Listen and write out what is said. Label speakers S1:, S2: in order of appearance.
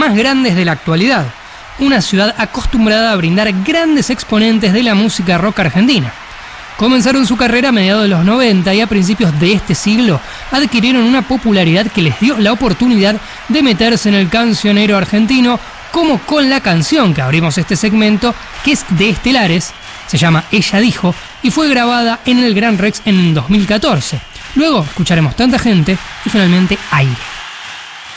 S1: más grandes de la actualidad, una ciudad acostumbrada a brindar grandes exponentes de la música rock argentina. Comenzaron su carrera a mediados de los 90 y a principios de este siglo adquirieron una popularidad que les dio la oportunidad de meterse en el cancionero argentino, como con la canción que abrimos este segmento, que es de Estelares, se llama Ella Dijo, y fue grabada en el Gran Rex en 2014. Luego escucharemos Tanta Gente y finalmente Aire.